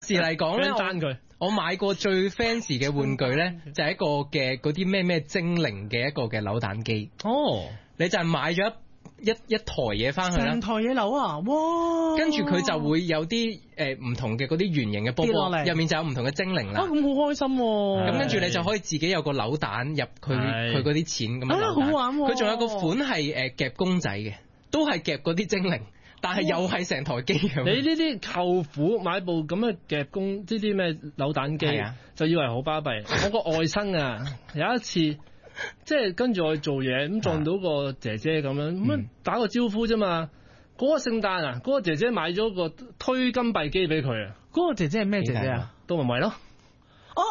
時嚟講咧， 爭佢。 我買過最 fancy 嘅玩具咧，就係一個嘅嗰啲咩精靈嘅一個嘅扭蛋機。 哦， 你就係買咗一台嘢翻去啦， 成台嘢扭啊！哇！ 跟住佢就會有啲唔同嘅嗰啲圓形嘅波波，入面就有唔同嘅精靈啦。 咁好開心喎！ 咁跟住你就可以自己有個扭蛋入佢嗰啲錢咁樣。 好玩喎！ 佢仲有個款係夾公仔嘅，都係夾嗰啲精靈。但係又係成台機咁。 你呢啲舅父買部咁嘅夾公呢啲咩扭蛋機，就以為好巴閉。我個外甥啊，有一次即係跟住我去做嘢，咁撞到個姐姐咁樣，咁打個招呼啫嘛。嗰個聖誕啊，嗰個姐姐買咗個推金幣機俾佢啊。 嗰個姐姐係咩姐姐啊？ 杜文慧咯。 哦。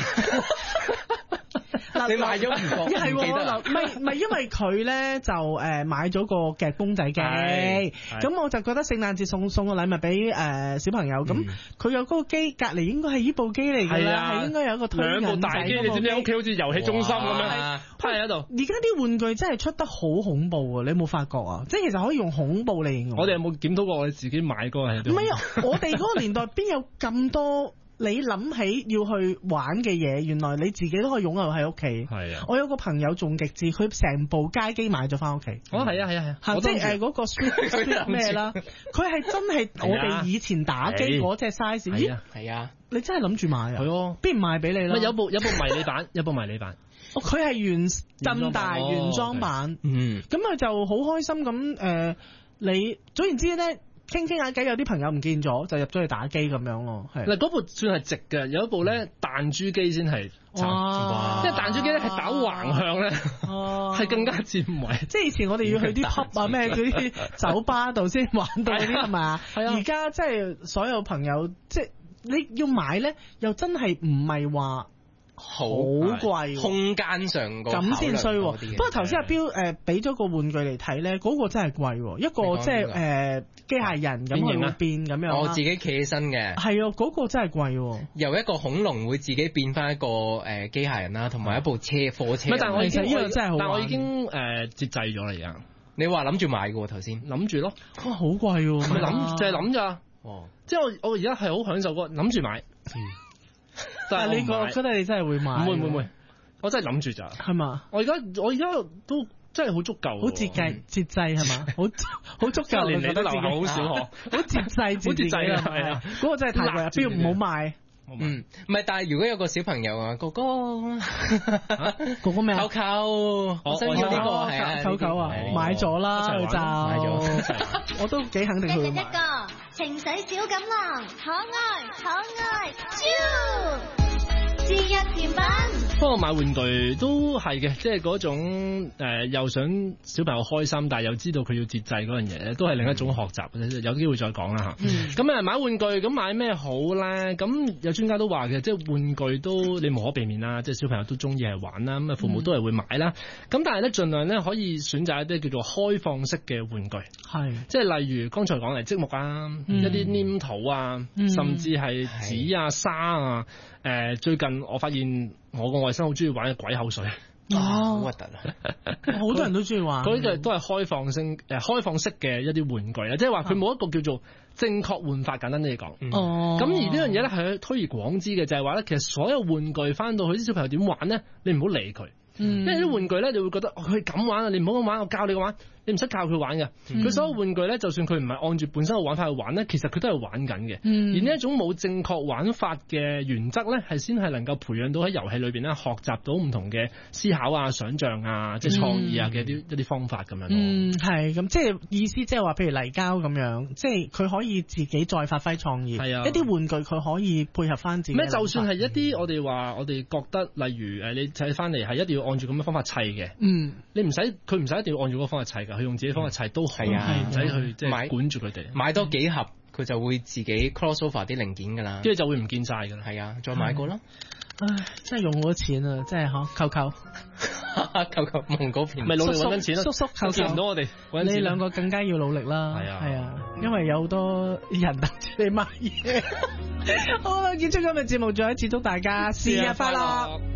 你買咗唔覺？ 係喎，唔係因為佢咧就買咗個夾公仔機，咁我就覺得聖誕節送個禮物俾小朋友，咁佢有嗰個機，隔離應該係呢部機嚟㗎啦，係應該有一個推兩部大機，你知唔知屋企好似遊戲中心咁樣趴喺度？而家啲玩具真係出得好恐怖啊！你有冇發覺啊？即係其實可以用恐怖嚟形容。 我哋有冇檢討過我哋自己買過係？ 唔係啊！我哋嗰個年代邊有咁多？你諗起要去玩嘅嘢，原來你自己都可以擁有喺屋企。 係啊！ 我有個朋友仲極致，佢成部街機買咗翻屋企。 哦，係啊， 即係嗰個 Switch 咩啦？佢係真係我哋以前打機嗰隻 size。 係啊！ 你真係諗住買啊？ 係喎， 邊唔賣俾你啦？ 有部迷你版，有部迷你版。 佢係咁大原裝版。咁佢就好開心咁你總言之咧。傾傾下偈，有啲朋友唔見咗，就入咗去打機咁樣咯。係嗱， 嗰部算係直嘅，有一部咧彈珠機先係，哇！即係彈珠機咧係打橫向咧，係更加佔位。 即係以前我哋要去啲 pub 啊咩嗰啲酒吧度先玩到嗰啲係咪？係啊！而家即係所有朋友，即係你要買咧，又真係唔係話好貴， 空間上咁先衰。不過頭先阿標俾咗個玩具嚟睇咧，嗰個真係貴，一個即係機械人咁去變咁樣。 我自己企起身嘅。係啊，嗰個真係貴。 由一個恐龍會自己變翻一個機械人啦，同埋一部貨車。 但係其實呢個真係好。 但我已經節制咗啦，而家。 你話諗住買嘅喎，頭先諗住咯。 哇，好貴喎！ 咪諗就係諗咋。即係我而家係好享受過諗住買。 但係你覺得你真係會買？ 唔會，我真係諗住咋。係嘛？ 我而家都真係好足夠， 好節制係嘛？好足夠。 連你都留下好少嗬， 好節制啦，係啊。嗰個真係太貴，不如唔好買。 唔係，但係如果有個小朋友啊，哥哥咩？扣，我想要呢個係啊， 扣啊，買咗啦就買咗，我都幾肯定佢會買。 一個情緒小錦囊，可愛，節日甜品。 不過買玩具都係嘅，即係嗰種又想小朋友開心，但係又知道佢要節制嗰樣嘢，都係另一種學習。有機會再講啦嚇。咁買玩具咁買咩好咧？咁有專家都話嘅，即係玩具都你無可避免啦，即係小朋友都中意係玩啦，咁父母都係會買啦。咁但係咧，盡量咧可以選擇一啲叫做開放式嘅玩具，係即係例如剛才講嚟積木啊，一啲黏土啊，甚至係紙啊、沙啊。最近我發現我個外甥好中意玩嘅鬼口水， 好核突啊！ 好多人都中意玩， 嗰啲都係開放式嘅一啲玩具啦，即係話佢冇一個叫做正確玩法，簡單啲嚟講。咁而呢樣嘢咧係推而廣之嘅，就係話咧，其實所有玩具翻到去啲小朋友點玩咧，你唔好理佢。因為啲玩具咧，你會覺得佢咁玩啊，你唔好咁玩，我教你個玩，你唔使教佢玩嘅。佢所有玩具咧，就算佢唔係按住本身嘅玩法去玩咧，其實佢都係玩緊嘅。而呢一種冇正確玩法嘅原則咧，係先係能夠培養到喺遊戲裏邊咧，學習到唔同嘅思考啊、想像啊、即係創意啊嘅一啲方法咁樣。 係咁，即係意思即係話，譬如泥膠咁樣，即係佢可以自己再發揮創意。係啊，一啲玩具佢可以配合翻自己。 就算係一啲我哋話，我哋覺得例如你砌翻嚟係一定要按住咁嘅方法砌嘅，你佢唔使一定要按住嗰個方法砌㗎，佢用自己方法砌都可以，唔使去即係管住佢哋。 買多幾盒，佢就會自己 cross over 啲零件㗎啦， 跟住就會唔見晒㗎啦。 係啊，再買過啦。 唉，真係用好多錢啊！真係扣蒙嗰片， 咪努力揾緊錢咯。 叔扣見唔到我哋， 你兩個更加要努力啦。係啊，因為有好多人等住你買嘢。好啦，結束今日節目，再一次祝大家生日快樂。